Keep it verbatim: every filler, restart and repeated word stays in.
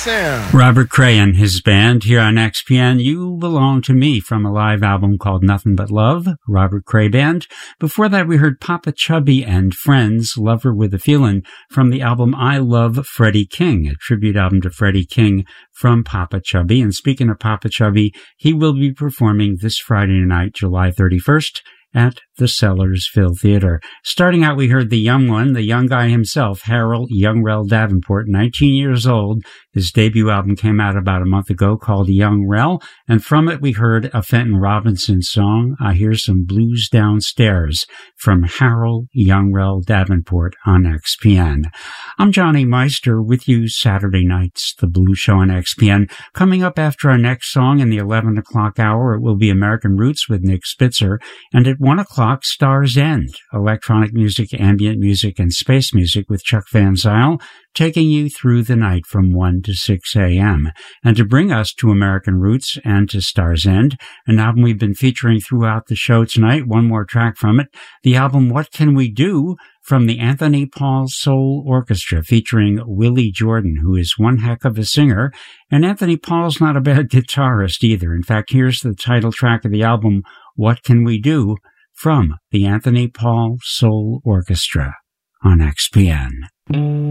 Sam. Robert Cray and his band here on X P N. You Belong to Me from a live album called Nothing But Love, Robert Cray Band. Before that, we heard Papa Chubby and Friends, Lover with a Feelin' from the album I Love Freddie King, a tribute album to Freddie King from Papa Chubby. And speaking of Papa Chubby, he will be performing this Friday night, July thirty-first, at the Sellersville Theater. Starting out, we heard the young one, the young guy himself, Harold Young-Rel Davenport, nineteen years old. His debut album came out about a month ago called Young Rel, and from it we heard a Fenton Robinson song, I Hear Some Blues Downstairs, from Harold Young-Rel Davenport on X P N. I'm Johnny Meister with you Saturday nights, The Blues Show on X P N. Coming up after our next song in the eleven o'clock hour, it will be American Roots with Nick Spitzer, and at one o'clock, Star's End, electronic music, ambient music, and space music with Chuck Van Zyl, taking you through the night from one to six a.m. And to bring us to American Roots and to Star's End, an album we've been featuring throughout the show tonight, one more track from it, the album What Can We Do? From the Anthony Paul Soul Orchestra, featuring Willie Jordan, who is one heck of a singer, and Anthony Paul's not a bad guitarist either. In fact, here's the title track of the album, What Can We Do? From the Anthony Paul Soul Orchestra on X P N.